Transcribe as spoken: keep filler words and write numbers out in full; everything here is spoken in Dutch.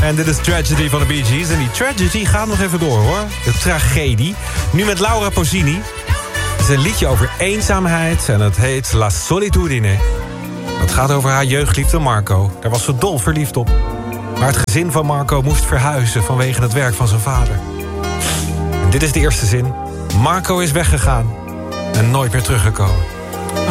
En dit is Tragedy van de Bee Gees. En die tragedy gaat nog even door, hoor. De tragedie. Nu met Laura Pausini. Het is een liedje over eenzaamheid en het heet La Solitudine. Het gaat over haar jeugdliefde Marco. Daar was ze dol verliefd op. Maar het gezin van Marco moest verhuizen vanwege het werk van zijn vader. En dit is de eerste zin. Marco is weggegaan en nooit meer teruggekomen.